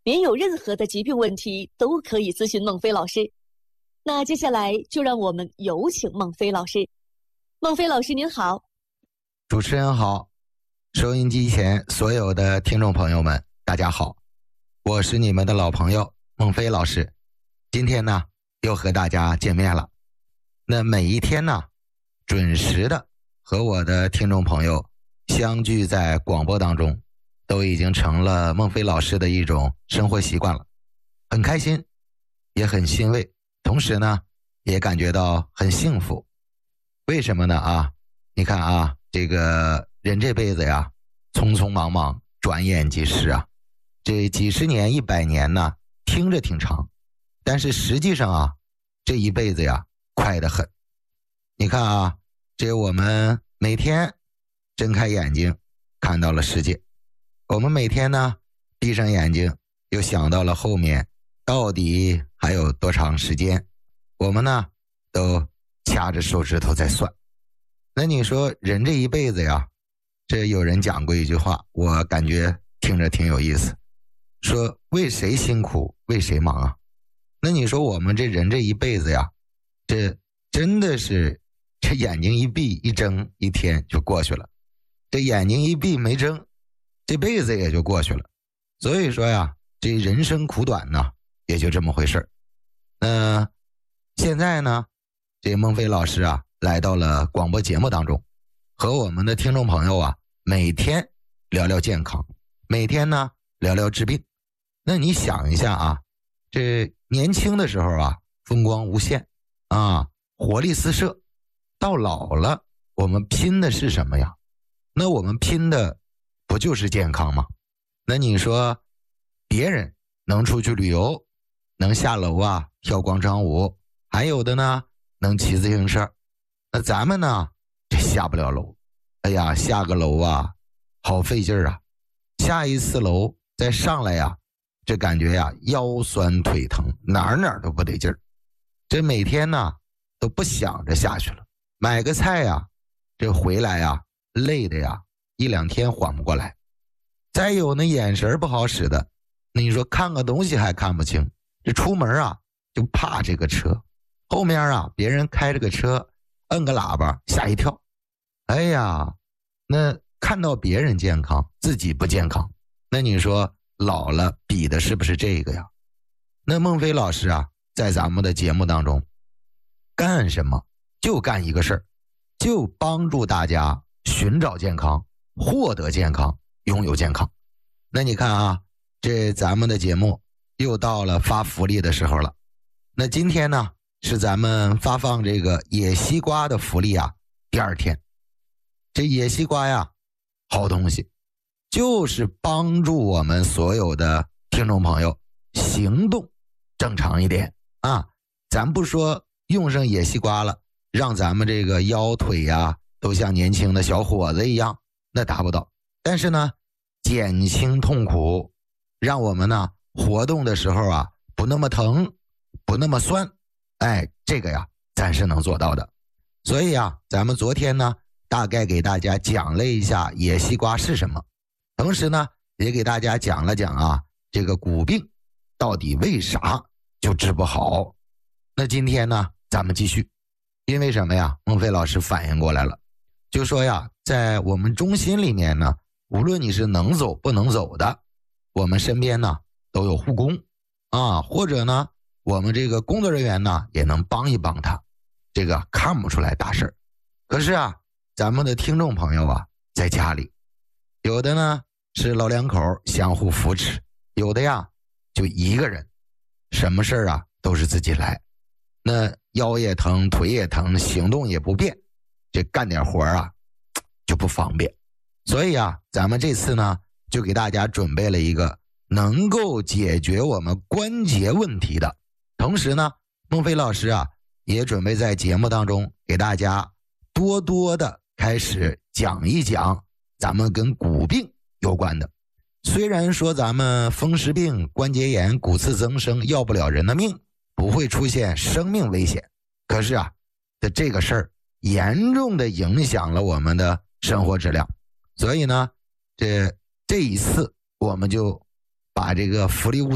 您有任何的疾病问题都可以咨询孟非老师。那接下来就让我们有请孟非老师。孟非老师您好。 主持人好，收音机前所有的听众朋友们大家好，我是你们的老朋友孟非老师。今天呢又和大家见面了。那每一天呢准时的和我的听众朋友相聚在广播当中，都已经成了孟非老师的一种生活习惯了，很开心也很欣慰，同时呢也感觉到很幸福。为什么呢你看这个人这辈子呀匆匆忙忙，转眼即逝这几十年100年呢听着挺长，但是实际上这一辈子呀快得很。你看这我们每天睁开眼睛看到了世界，我们每天呢闭上眼睛又想到了后面到底还有多长时间，我们呢都掐着手指头在算。那你说人这一辈子呀，这有人讲过一句话，我感觉听着挺有意思，说为谁辛苦为谁忙那你说我们这人这一辈子呀，这真的是这眼睛一闭一睁一天就过去了，这眼睛一闭没睁这辈子也就过去了。所以说呀，这人生苦短呢也就这么回事。现在呢这孟非老师来到了广播节目当中，和我们的听众朋友每天聊聊健康，每天呢聊聊治病。那你想一下这年轻的时候风光无限活力四射，到老了我们拼的是什么呀？那我们拼的不就是健康吗？那你说别人能出去旅游，能下楼跳广场舞，还有的呢能骑自行车，那咱们呢这下不了楼。哎呀，下个楼好费劲下一次楼再上来这感觉腰酸腿疼，哪儿都不得劲儿。这每天呢都不想着下去了，买个菜这回来累的一两天缓不过来。再有那眼神不好使的，那你说看个东西还看不清，这出门就怕这个车，后面别人开着个车摁个喇叭吓一跳。哎呀，那看到别人健康自己不健康，那你说老了比的是不是这个呀？那孟非老师在咱们的节目当中干什么就干一个事儿，就帮助大家寻找健康，获得健康，拥有健康。那你看这咱们的节目又到了发福利的时候了。那今天呢是咱们发放这个野西瓜的福利第二天。这野西瓜好东西，就是帮助我们所有的听众朋友行动正常一点咱不说用上野西瓜了让咱们这个腰腿都像年轻的小伙子一样，那达不到。但是呢减轻痛苦，让我们呢活动的时候不那么疼不那么酸，这个咱是能做到的。所以咱们昨天呢大概给大家讲了一下野西瓜是什么，同时呢也给大家讲了讲这个骨病到底为啥就治不好。那今天呢咱们继续，因为什么呀？孟非老师反应过来了，就说在我们中心里面呢，无论你是能走不能走的，我们身边呢都有护工或者呢我们这个工作人员呢也能帮一帮他，这个看不出来大事。可是咱们的听众朋友在家里，有的呢是老两口相互扶持，有的就一个人，什么事儿都是自己来，那腰也疼腿也疼，行动也不便，这干点活就不方便。所以咱们这次呢就给大家准备了一个能够解决我们关节问题的，同时呢孟非老师也准备在节目当中给大家多多的开始讲一讲咱们跟骨病有关的。虽然说咱们风湿病、关节炎、骨刺增生要不了人的命，不会出现生命危险，可是这个事儿严重的影响了我们的生活质量。所以呢这一次我们就把这个福利物